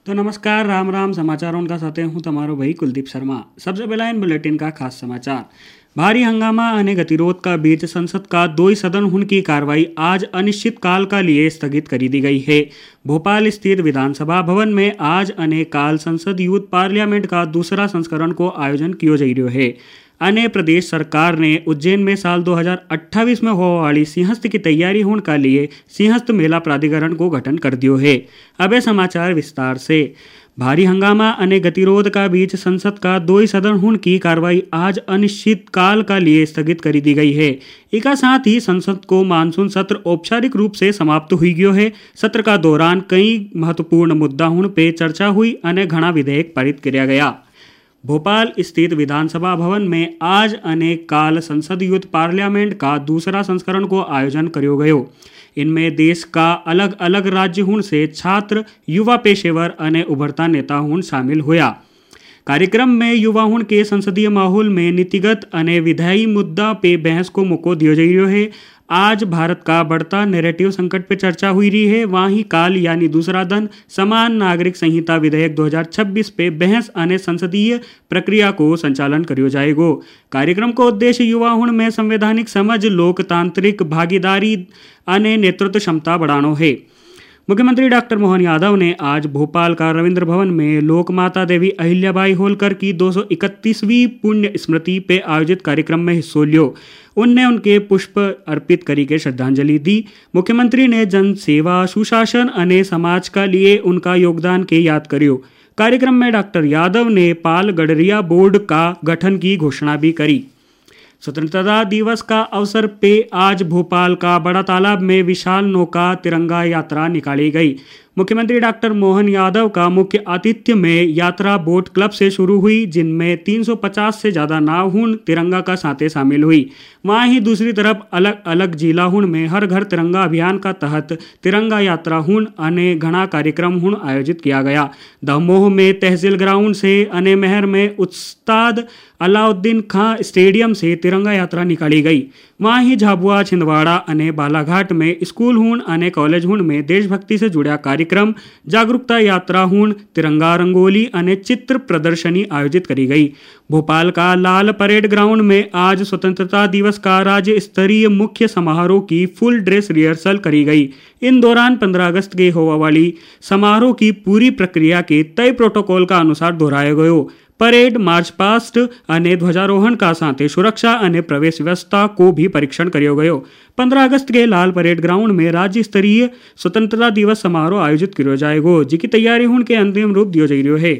तो नमस्कार, राम राम। समाचारों का साथे हूँ તમારો भाई कुलदीप शर्मा। सबसे पहला इन बुलेटिन का खास समाचार। भारी हंगामा अने गतिरोध का बीच संसद का 2 सदन हुन की कार्रवाई आज अनिश्चित काल का लिए स्थगित कर दी गई है। भोपाल स्थित विधानसभा भवन में आज अनेकाल संसद यूथ पार्लियामेंट का दूसरा संस्करण को आयोजन किया जा रहा है। अने प्रदेश सरकार ने उज्जैन में साल 2028 में होने वाली सिंहस्थ की तैयारी होने का लिए सिंहस्थ मेला प्राधिकरण को गठन कर दियो है। अब समाचार विस्तार से। भारी हंगामा अने गतिरोध का बीच संसद का 2 सदन हुन की कार्रवाई आज अनिश्चित काल का लिए स्थगित कर दी गई है। इसका साथ ही संसद को मानसून सत्र औपचारिक रूप से समाप्त हुई गयो है। सत्र का दौरान कई महत्वपूर्ण मुद्दा हुन पे चर्चा हुई अने घना विधेयक पारित किया गया। भोपाल स्थित विधानसभा भवन में आज अनेकाल संसद यूथ पार्लियामेंट का दूसरा संस्करण को आयोजन करो गयो। इनमें देश का अलग अलग राज्य हुन से छात्र, युवा पेशेवर अने उभरता नेता हुन शामिल हुआ। कार्यक्रम में युवा हुन के संसदीय माहौल में नीतिगत अने विधायी मुद्दा पे बहस को मौको दियो जा रहा है। आज भारत का बढ़ता नैरेटिव संकट पे चर्चा हुई रही है। वहीं काल यानी दूसरा दिन समान नागरिक संहिता विधेयक 2026 पे बहस अने संसदीय प्रक्रिया को संचालन करियो जाएगो। कार्यक्रम को उद्देश्य युवा हुन में संवैधानिक समझ, लोकतांत्रिक भागीदारी अने नेतृत्व क्षमता बढ़ानो है। मुख्यमंत्री डॉक्टर मोहन यादव ने आज भोपाल का रविंद्र भवन में लोकमाता देवी अहिल्याबाई होलकर की 231वीं पुण्य स्मृति पे आयोजित कार्यक्रम में हिस्सा लियो। उनने उनके पुष्प अर्पित करी के श्रद्धांजलि दी। मुख्यमंत्री ने जन सेवा, सुशासन अने समाज का लिए उनका योगदान के याद करियो। कार्यक्रम में डॉक्टर यादव ने पाल गडरिया बोर्ड का गठन की घोषणा भी करी। स्वतंत्रता दिवस का अवसर पे आज भोपाल का बड़ा तालाब में विशाल नौका तिरंगा यात्रा निकाली गई। मुख्यमंत्री डॉक्टर मोहन यादव का मुख्य आतिथ्य में यात्रा बोट क्लब से शुरू हुई, जिनमें 350 से ज़्यादा नाव हुन तिरंगा का साथे शामिल हुई। वहीं ही दूसरी तरफ अलग अलग जिला हुन में हर घर तिरंगा अभियान का तहत तिरंगा यात्रा हुन अने घना कार्यक्रम हुन आयोजित किया गया। दमोह में तहसील ग्राउंड से अने महर में उस्ताद अलाउद्दीन खां स्टेडियम से तिरंगा यात्रा निकाली गई। वहीं ही झाबुआ, छिंदवाड़ा अने बालाघाट में स्कूल हुन अने कॉलेज हुन में देशभक्ति से जुड़ा कार्यक्रम, जागरूकता यात्रा हुन, तिरंगा रंगोली अने चित्र प्रदर्शनी आयोजित करी गई। भोपाल का लाल परेड ग्राउंड में आज स्वतंत्रता दिवस का राज्य स्तरीय मुख्य समारोह की फुल ड्रेस रिहर्सल करी गई। इन दौरान 15 अगस्त के होने वाली समारोह की पूरी प्रक्रिया के तय प्रोटोकॉल का अनुसार दोहराया गयो। परेड, मार्च पास्ट अने ध्वजारोहण का साथे सुरक्षा अने प्रवेश व्यवस्था को भी परीक्षण करियो गयो। 15 अगस्त के लाल परेड ग्राउंड में राज्य स्तरीय स्वतंत्रता दिवस समारोह आयोजित किया जाएगो, जिसकी तैयारी हुन के अंतिम रूप दियो जा रहा है।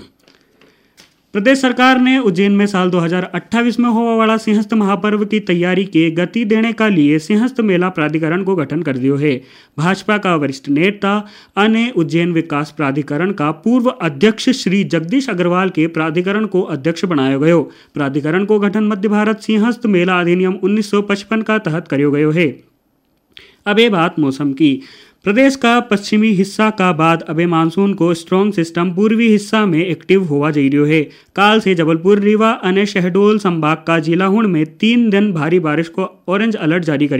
प्रदेश सरकार ने उज्जैन में साल 2028 में होने वाला सिंहस्थ महापर्व की तैयारी के गति देने का लिए सिंहस्थ मेला प्राधिकरण को गठन कर दियो है। भाजपा का वरिष्ठ नेता अने उज्जैन विकास प्राधिकरण का पूर्व अध्यक्ष श्री जगदीश अग्रवाल के प्राधिकरण को अध्यक्ष बनाया गयो। प्राधिकरण को गठन मध्य भारत सिंहस्थ मेला अधिनियम 1955 का तहत करियो गयो है। अब ये बात मौसम की। प्रदेश का पश्चिमी हिस्सा का बाद अबे मानसून को स्ट्रॉन्ग सिस्टम पूर्वी हिस्सा में एक्टिव हुआ जा रहा है। काल से जबलपुर, रीवा अने शहडोल संभाग का जिला हुन में 3 दिन भारी बारिश को ऑरेंज अलर्ट जारी कर